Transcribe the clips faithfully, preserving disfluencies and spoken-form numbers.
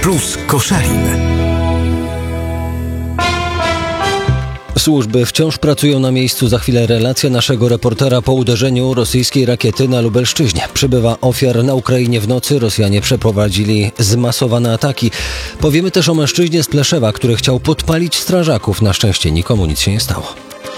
Plus Koszalin. Służby wciąż pracują na miejscu. Za chwilę relacja naszego reportera po uderzeniu rosyjskiej rakiety na Lubelszczyźnie. Przybywa ofiar na Ukrainie w nocy. Rosjanie przeprowadzili zmasowane ataki. Powiemy też o mężczyźnie z Pleszewa, który chciał podpalić strażaków. Na szczęście nikomu nic się nie stało.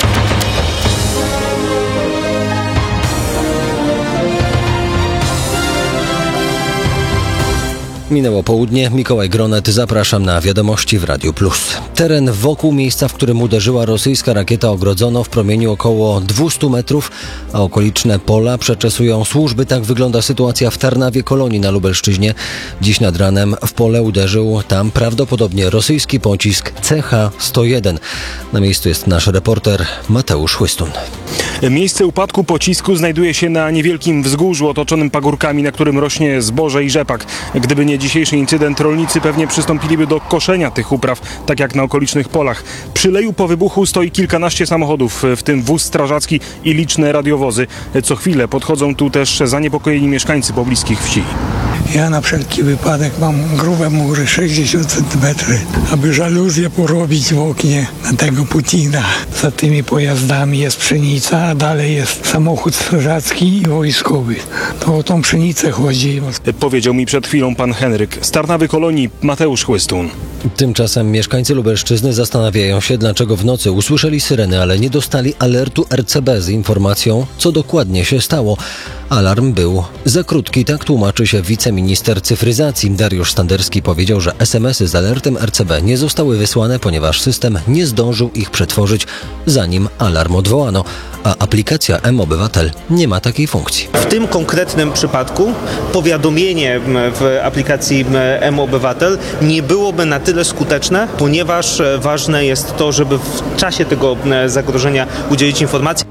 Minęło południe. Mikołaj Gronet, zapraszam na wiadomości w Radiu Plus. Teren wokół miejsca, w którym uderzyła rosyjska rakieta, ogrodzono w promieniu około dwieście metrów, a okoliczne pola przeczesują służby. Tak wygląda sytuacja w Tarnawie Kolonii na Lubelszczyźnie. Dziś nad ranem w pole uderzył tam prawdopodobnie rosyjski pocisk C H sto jeden. Na miejscu jest nasz reporter Mateusz Chłystun. Miejsce upadku pocisku znajduje się na niewielkim wzgórzu otoczonym pagórkami, na którym rośnie zboże i rzepak. Gdyby nie dzisiejszy incydent, rolnicy pewnie przystąpiliby do koszenia tych upraw, tak jak na okolicznych polach. Przy leju po wybuchu stoi kilkanaście samochodów, w tym wóz strażacki i liczne radiowozy. Co chwilę podchodzą tu też zaniepokojeni mieszkańcy pobliskich wsi. Ja na wszelki wypadek mam grube mury, sześćdziesiąt centymetrów, aby żaluzję porobić w oknie na tego Putina. Za tymi pojazdami jest pszenica, a dalej jest samochód strażacki i wojskowy. To o tą pszenicę chodzi. Powiedział mi przed chwilą pan Henryk. Z Tarnawy Kolonii Mateusz Chłystun. Tymczasem mieszkańcy Lubelszczyzny zastanawiają się, dlaczego w nocy usłyszeli syreny, ale nie dostali alertu R C B z informacją, co dokładnie się stało. Alarm był za krótki, tak tłumaczy się wiceminister cyfryzacji. Dariusz Standerski powiedział, że es em esy z alertem R C B nie zostały wysłane, ponieważ system nie zdążył ich przetworzyć, zanim alarm odwołano, a aplikacja mObywatel nie ma takiej funkcji. W tym konkretnym przypadku powiadomienie w aplikacji mObywatel nie byłoby na tyle skuteczne, ponieważ ważne jest to, żeby w czasie tego zagrożenia udzielić informacji.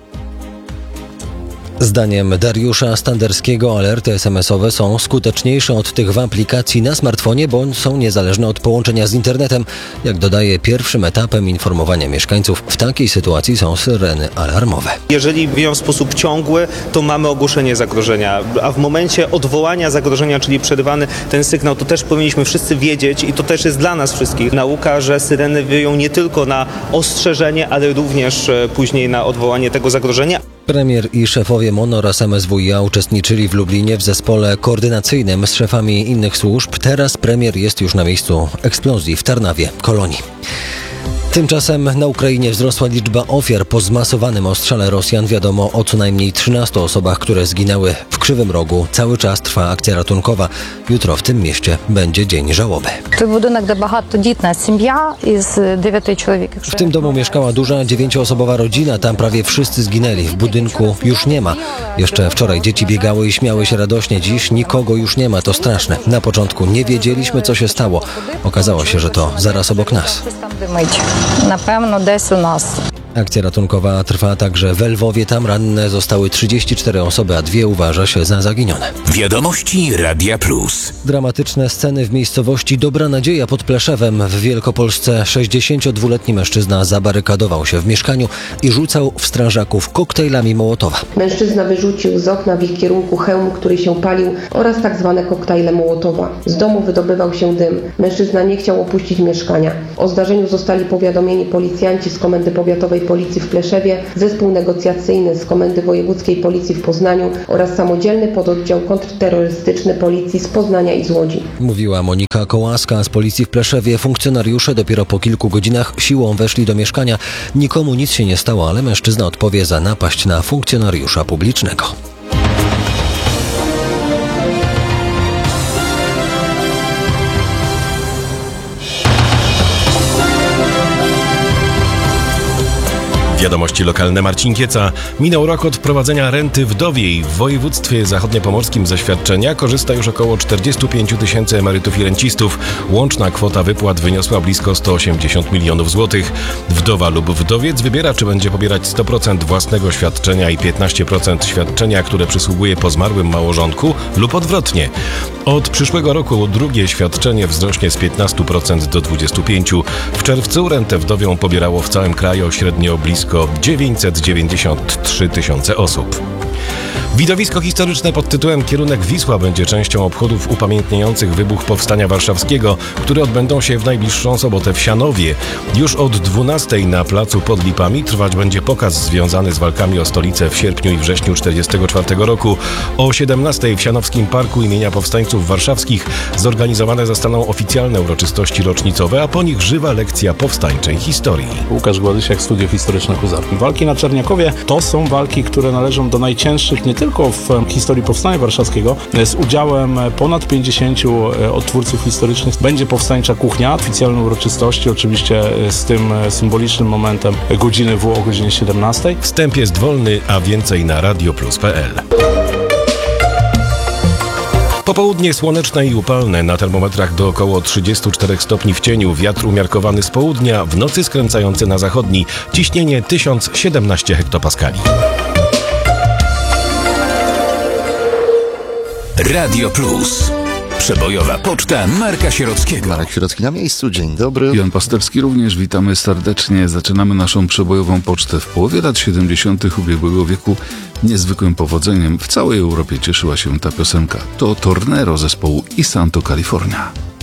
Zdaniem Dariusza Standerskiego alerty es em esowe są skuteczniejsze od tych w aplikacji na smartfonie, bo są niezależne od połączenia z internetem. Jak dodaje, pierwszym etapem informowania mieszkańców w takiej sytuacji są syreny alarmowe. Jeżeli biją w sposób ciągły, to mamy ogłoszenie zagrożenia, a w momencie odwołania zagrożenia, czyli przerywany ten sygnał, to też powinniśmy wszyscy wiedzieć i to też jest dla nas wszystkich nauka, że syreny wyją nie tylko na ostrzeżenie, ale również później na odwołanie tego zagrożenia. Premier i szefowie M O N oraz em es wu i a uczestniczyli w Lublinie w zespole koordynacyjnym z szefami innych służb. Teraz premier jest już na miejscu eksplozji w Tarnawie Kolonii. Tymczasem na Ukrainie wzrosła liczba ofiar po zmasowanym ostrzale Rosjan. Wiadomo o co najmniej trzynastu osobach, które zginęły w Krzywym Rogu. Cały czas trwa akcja ratunkowa. Jutro w tym mieście będzie dzień żałoby. W tym domu mieszkała duża dziewięcioosobowa rodzina. Tam prawie wszyscy zginęli. W budynku już nie ma. Jeszcze wczoraj dzieci biegały i śmiały się radośnie. Dziś nikogo już nie ma. To straszne. Na początku nie wiedzieliśmy, co się stało. Okazało się, że to zaraz obok nas. Na pewno des u nas. Akcja ratunkowa trwa także w Lwowie. Tam ranne zostały trzydzieści cztery osoby, a dwie uważa się za zaginione. Wiadomości Radia Plus. Dramatyczne sceny w miejscowości Dobra Nadzieja pod Pleszewem w Wielkopolsce. sześćdziesięciodwuletni mężczyzna zabarykadował się w mieszkaniu i rzucał w strażaków koktajlami Mołotowa. Mężczyzna wyrzucił z okna w ich kierunku hełm, który się palił, oraz tak zwane koktajle Mołotowa. Z domu wydobywał się dym. Mężczyzna nie chciał opuścić mieszkania. O zdarzeniu zostali powiadomieni policjanci z Komendy Powiatowej Policji w Pleszewie, zespół negocjacyjny z Komendy Wojewódzkiej Policji w Poznaniu oraz samodzielny pododdział kontrterrorystyczny Policji z Poznania i z Łodzi. Mówiła Monika Kołaska z Policji w Pleszewie. Funkcjonariusze dopiero po kilku godzinach siłą weszli do mieszkania. Nikomu nic się nie stało, ale mężczyzna odpowie za napaść na funkcjonariusza publicznego. Wiadomości lokalne. Marcin Kieca. Minął rok od wprowadzenia renty wdowiej. W województwie zachodniopomorskim ze świadczenia korzysta już około czterdzieści pięć tysięcy emerytów i rencistów. Łączna kwota wypłat wyniosła blisko sto osiemdziesiąt milionów złotych. Wdowa lub wdowiec wybiera, czy będzie pobierać sto procent własnego świadczenia i piętnaście procent świadczenia, które przysługuje po zmarłym małżonku, lub odwrotnie. Od przyszłego roku drugie świadczenie wzrośnie z piętnastu procent do dwudziestu pięciu procent. W czerwcu rentę wdowią pobierało w całym kraju średnio blisko dziewięćset dziewięćdziesiąt trzy tysiące osób. Widowisko historyczne pod tytułem Kierunek Wisła będzie częścią obchodów upamiętniających wybuch Powstania Warszawskiego, które odbędą się w najbliższą sobotę w Sianowie. Już od dwunastej na placu pod Lipami trwać będzie pokaz związany z walkami o stolicę w sierpniu i wrześniu tysiąc dziewięćset czterdziestego czwartego roku. O siedemnastej w Sianowskim Parku imienia Powstańców Warszawskich zorganizowane zostaną oficjalne uroczystości rocznicowe, a po nich żywa lekcja powstańczej historii. Łukasz Gładysiak, Studio Historyczne Huzarki. Walki na Czerniakowie to są walki, które należą do najcięższych nie tylko w historii Powstania Warszawskiego. Z udziałem ponad pięćdziesięciu odtwórców historycznych będzie powstańcza kuchnia, oficjalne uroczystości, oczywiście z tym symbolicznym momentem godziny W o godzinie siedemnastej. Wstęp jest wolny, a więcej na radioplus kropka p l. Popołudnie słoneczne i upalne, na termometrach do około trzydziestu czterech stopni w cieniu, wiatr umiarkowany z południa, w nocy skręcający na zachodni, ciśnienie tysiąc siedemnaście hektopaskali. Radio Plus. Przebojowa poczta Marka Sierockiego. Marek Sierocki na miejscu, dzień dobry. Jan Pasterski również, witamy serdecznie. Zaczynamy naszą przebojową pocztę. W połowie lat siedemdziesiątych ubiegłego wieku niezwykłym powodzeniem w całej Europie cieszyła się ta piosenka. To Tornero zespołu I Santo California.